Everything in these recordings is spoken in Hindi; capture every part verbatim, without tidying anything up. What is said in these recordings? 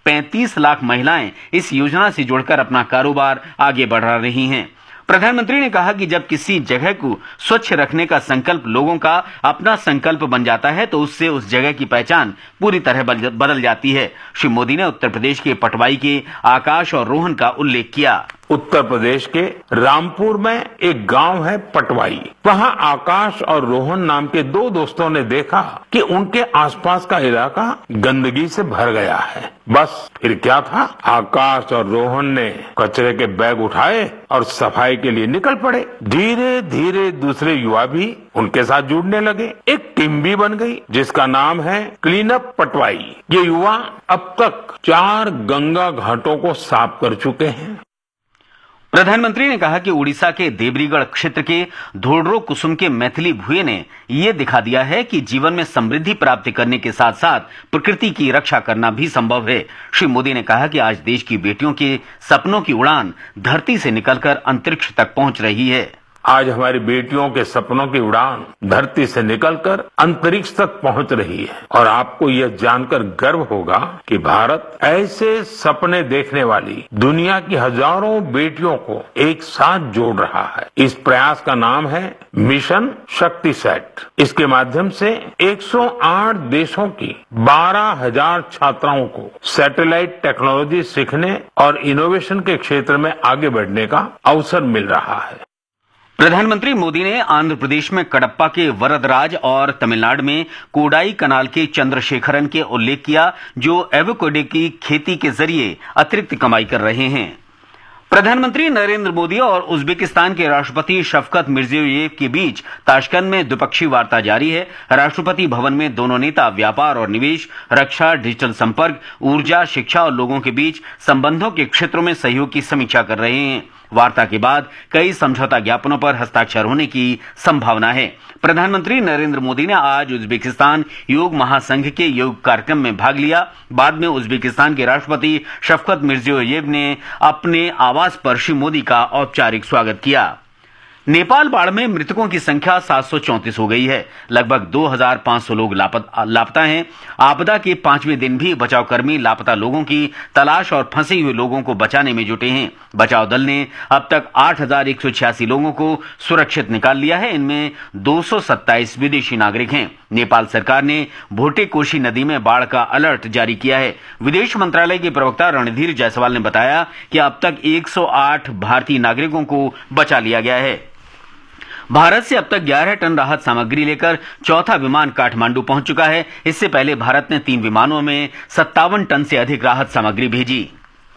पैंतीस लाख महिलाएं इस योजना से जुड़कर अपना कारोबार आगे बढ़ा रही हैं। प्रधानमंत्री ने कहा कि जब किसी जगह को स्वच्छ रखने का संकल्प लोगों का अपना संकल्प बन जाता है तो उससे उस जगह की पहचान पूरी तरह बदल जाती है। श्री मोदी ने उत्तर प्रदेश के पटवाई के आकाश और रोहन का उल्लेख किया। उत्तर प्रदेश के रामपुर में एक गांव है पटवाई। वहां आकाश और रोहन नाम के दो दोस्तों ने देखा कि उनके आसपास का इलाका गंदगी से भर गया है। बस फिर क्या था, आकाश और रोहन ने कचरे के बैग उठाए और सफाई के लिए निकल पड़े। धीरे धीरे दूसरे युवा भी उनके साथ जुड़ने लगे। एक टीम भी बन गई जिसका नाम है क्लीन अप पटवाई। ये युवा अब तक चार गंगा घाटों को साफ कर चुके हैं। प्रधानमंत्री ने कहा कि उड़ीसा के देवरीगढ़ क्षेत्र के धोड़रो कुसुम के मैथिली भुए ने यह दिखा दिया है कि जीवन में समृद्धि प्राप्त करने के साथ साथ प्रकृति की रक्षा करना भी संभव है। श्री मोदी ने कहा कि आज देश की बेटियों के सपनों की उड़ान धरती से निकलकर अंतरिक्ष तक पहुंच रही है। आज हमारी बेटियों के सपनों की उड़ान धरती से निकलकर अंतरिक्ष तक पहुंच रही है और आपको यह जानकर गर्व होगा कि भारत ऐसे सपने देखने वाली दुनिया की हजारों बेटियों को एक साथ जोड़ रहा है। इस प्रयास का नाम है मिशन शक्ति सेट। इसके माध्यम से एक सौ आठ देशों की बारह हजार छात्राओं को सैटेलाइट टेक्नोलॉजी सीखने और इनोवेशन के क्षेत्र में आगे बढ़ने का अवसर मिल रहा है। प्रधानमंत्री मोदी ने आंध्र प्रदेश में कडप्पा के वरदराज और तमिलनाडु में कोडाई कनाल के चंद्रशेखरन के उल्लेख किया, जो एवोकाडो की खेती के जरिए अतिरिक्त कमाई कर रहे हैं। प्रधानमंत्री नरेंद्र मोदी और उज्बेकिस्तान के राष्ट्रपति शफकत मिर्जियोयेव के बीच ताशकंद में द्विपक्षीय वार्ता जारी है। राष्ट्रपति भवन में दोनों नेता व्यापार और निवेश, रक्षा, डिजिटल संपर्क, ऊर्जा, शिक्षा और लोगों के बीच संबंधों के क्षेत्रों में सहयोग की समीक्षा कर रहे हैं। वार्ता के बाद कई समझौता ज्ञापनों पर हस्ताक्षर होने की संभावना है। प्रधानमंत्री नरेंद्र मोदी ने आज उज्बेकिस्तान योग महासंघ के योग कार्यक्रम में भाग लिया। बाद में उज्बेकिस्तान के राष्ट्रपति शफकत मिर्जियोयेव ने अपने आवास पर श्री मोदी का औपचारिक स्वागत किया। नेपाल बाढ़ में मृतकों की संख्या सात सौ चौंतीस हो गई है। लगभग दो हजार पांच सौ लोग लापता हैं। आपदा के पांचवें दिन भी बचाव कर्मी लापता लोगों की तलाश और फंसे हुए लोगों को बचाने में जुटे हैं। बचाव दल ने अब तक आठ हजार एक सौ छियासी लोगों को सुरक्षित निकाल लिया है। इनमें दो सौ सत्ताईस विदेशी नागरिक हैं। नेपाल सरकार ने भोटे कोशी नदी में बाढ़ का अलर्ट जारी किया है। विदेश मंत्रालय के प्रवक्ता रणधीर जायसवाल ने बताया कि अब तक एक सौ आठ भारतीय नागरिकों को बचा लिया गया है। भारत से अब तक ग्यारह टन राहत सामग्री लेकर चौथा विमान काठमांडू पहुंच चुका है। इससे पहले भारत ने तीन विमानों में सत्तावन टन से अधिक राहत सामग्री भेजी।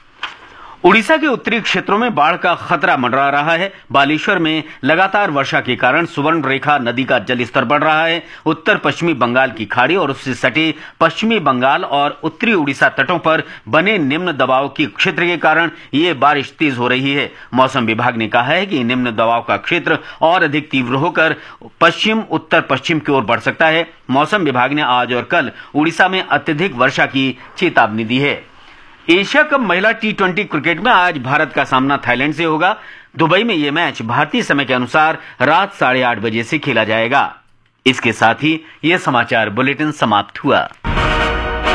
उड़ीसा के उत्तरी क्षेत्रों में बाढ़ का खतरा मंडरा रहा है। बालेश्वर में लगातार वर्षा के कारण सुवर्ण रेखा नदी का जलस्तर बढ़ रहा है। उत्तर पश्चिमी बंगाल की खाड़ी और उससे सटे पश्चिमी बंगाल और उत्तरी उड़ीसा तटों पर बने निम्न दबाव के क्षेत्र के कारण ये बारिश तेज हो रही है। मौसम विभाग ने कहा है कि निम्न दबाव का क्षेत्र और अधिक तीव्र होकर पश्चिम उत्तर पश्चिम की ओर बढ़ सकता है। मौसम विभाग ने आज और कल उड़ीसा में अत्यधिक वर्षा की चेतावनी दी है। एशिया कप महिला टी ट्वेंटी क्रिकेट में आज भारत का सामना थाईलैंड से होगा। दुबई में यह मैच भारतीय समय के अनुसार रात साढ़े आठ बजे से खेला जाएगा। इसके साथ ही यह समाचार बुलेटिन समाप्त हुआ।